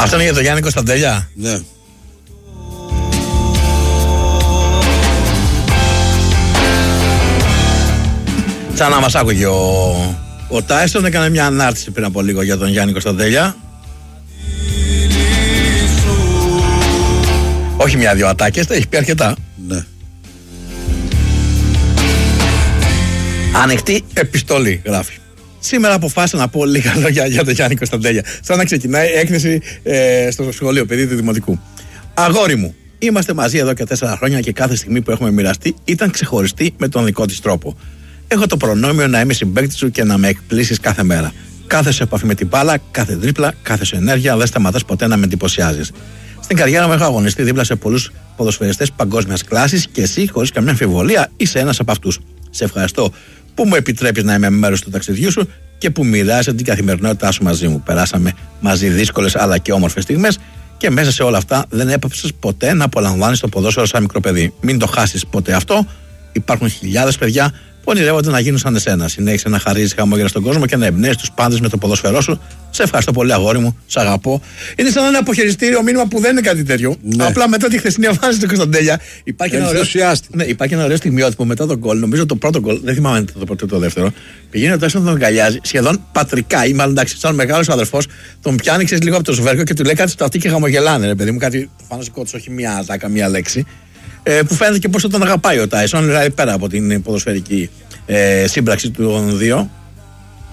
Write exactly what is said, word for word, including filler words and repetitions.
Αυτό είναι για τον Γιάννη Κωνσταντέλια. Ναι. Σαν να μας άκουγε ο, ο Τάισον, έκανε μια ανάρτηση πριν από λίγο για τον Γιάννη Κωνσταντέλια. Όχι μια-δυο ατάκες, τα έχει πει αρκετά. Ναι. Ανοιχτή επιστολή, γράφει. Σήμερα αποφάσισα να πω λίγα λόγια για τον Γιάννη Κωνσταντέλια. Σαν να ξεκινάει έκθεση ε, στο σχολείο, παιδί του Δημοτικού. Αγόρι μου, είμαστε μαζί εδώ και τέσσερα χρόνια και κάθε στιγμή που έχουμε μοιραστεί ήταν ξεχωριστή με τον δικό της τρόπο. Έχω το προνόμιο να είμαι συμπαίκτης σου και να με εκπλήσεις κάθε μέρα. Κάθε σε επαφή με την μπάλα, κάθε τρίπλα, κάθε σου ενέργεια, δεν σταματάς ποτέ να με εντυπωσιάζεις. Στην καριέρα μου έχω αγωνιστεί δίπλα σε πολλούς ποδοσφαιριστές παγκόσμιας κλάσης και εσύ, χωρίς καμιά αμφιβολία, είσαι ένας από αυτούς. Σε ευχαριστώ που μου επιτρέπεις να είμαι μέρος του ταξιδιού σου και που μοιράζεσαι την καθημερινότητά σου μαζί μου. Περάσαμε μαζί δύσκολες αλλά και όμορφες στιγμές και μέσα σε όλα αυτά δεν έπαψες ποτέ να απολαμβάνεις το ποδόσφαιρο σαν μικρό παιδί. Μην το χάσεις ποτέ αυτό. Υπάρχουν χιλιάδες παιδιά που ονειρεύονται να γίνουν σαν εσένα. Συνέχισε να χαρίζεις χαμόγελα στον κόσμο και να εμπνέεις τους πάντες με το ποδόσφαιρό σου. Σε ευχαριστώ πολύ, αγόρι μου. Σ' αγαπώ. Είναι σαν ένα αποχαιριστήριο μήνυμα που δεν είναι κάτι τέτοιο. Ναι. Απλά μετά τη χθεσινή εμφάνιση του Κωνσταντέλια υπάρχει ένα, ωραίο... ναι, υπάρχει ένα ωραίο στιγμιότυπο μετά τον γκολ. Νομίζω το πρώτο γκολ, δεν θυμάμαι το πρώτο ή το δεύτερο. Πηγαίνει ο Τάισον, τον αγκαλιάζει σχεδόν πατρικά ή μάλλον εντάξει, σαν μεγάλο αδερφό, τον πιάνει ξέρεις, λίγο από το σβέρκο και του λέει κάτι στο αυτί και χαμογελάνε. Ρε παιδί μου, κάτι φανατικό του, όχι μία ατάκα, μία λέξη. Ε, που φαίνεται και πόσο τον αγαπάει ο Τάισον, δηλαδή πέρα από την ποδοσφαιρική ε, σύμπραξη των δύο.